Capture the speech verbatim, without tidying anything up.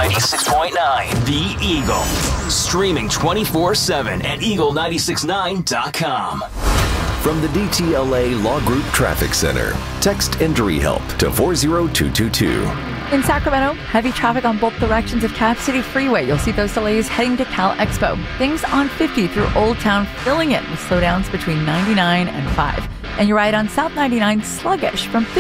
ninety-six point nine, The Eagle. Streaming twenty-four seven at eagle nine six nine dot com. From the D T L A Law Group Traffic Center, text injury help to four zero two two two. In Sacramento, heavy traffic on both directions of Cap City Freeway. You'll see those delays heading to Cal Expo. Things on fifty through Old Town filling in with slowdowns between ninety-nine and five. And you're right on South ninety-nine sluggish from